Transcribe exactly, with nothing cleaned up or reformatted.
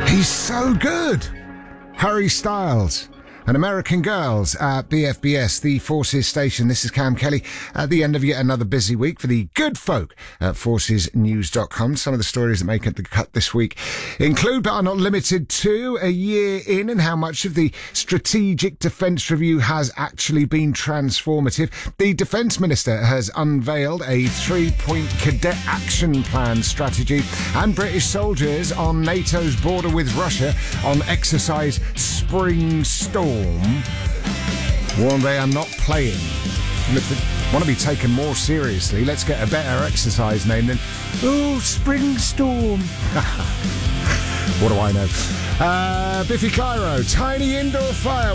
He's so good. Harry Styles and American Girls at B F B S, the Forces station. This is Cam Kelly at the end of yet another busy week for the good folk at forces news dot com. Some of the stories that make it the cut this week include, but are not limited to, a year in and how much of the Strategic Defence Review has actually been transformative. The Defence Minister has unveiled a three-point cadet action plan strategy, and British soldiers on NATO's border with Russia on exercise Spring Storm warn they are not playing. And if they want to be taken more seriously, let's get a better exercise name than Oh, Spring Storm. What do I know? Uh, Biffy Clyro, tiny indoor fire.